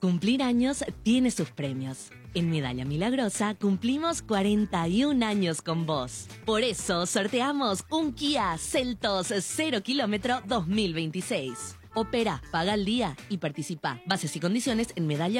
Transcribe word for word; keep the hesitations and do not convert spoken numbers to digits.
Cumplir años tiene sus premios. En Medalla Milagrosa cumplimos cuarenta y un años con vos. Por eso sorteamos un Kia Seltos cero kilómetro dos mil veintiséis. Opera, paga al día y participa. Bases y condiciones en medalla